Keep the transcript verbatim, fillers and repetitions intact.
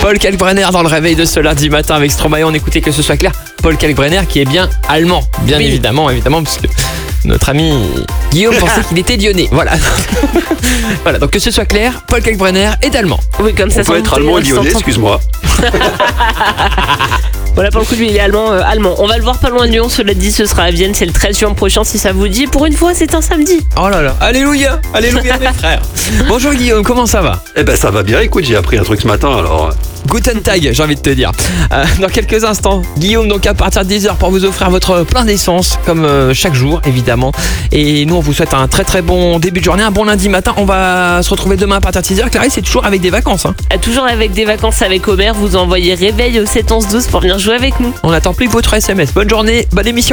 Paul Kalkbrenner dans le réveil de ce lundi matin avec Stromae. On écoutait que ce soit clair. Paul Kalkbrenner qui est bien allemand, bien oui. évidemment, évidemment, parce que notre ami Guillaume pensait qu'il était lyonnais. Voilà. Voilà, donc que ce soit clair, Paul Kalkbrenner est allemand. Oui, comme ça. On peut être allemand et lyonnais, excuse-moi. Voilà, pour le coup, lui, il est allemand, euh, allemand. On va le voir pas loin de Lyon, cela dit, ce sera à Vienne, c'est le treize juin prochain, si ça vous dit. Pour une fois, c'est un samedi. Oh là là, alléluia, alléluia mes frères. Bonjour Guillaume, comment ça va? Eh ben ça va bien, écoute, j'ai appris un truc ce matin, alors... Guten Tag, j'ai envie de te dire. Euh, dans quelques instants, Guillaume, donc à partir de dix heures pour vous offrir votre plein d'essence, comme euh, chaque jour, évidemment. Et nous, on vous souhaite un très très bon début de journée, un bon lundi matin. On va se retrouver demain à partir de six heures. Clarisse, c'est toujours avec des vacances. Hein. Ah, toujours avec des vacances avec Omer, vous envoyez réveil au sept onze douze pour venir jouer avec nous. On n'attend plus votre S M S. Bonne journée, bonne émission.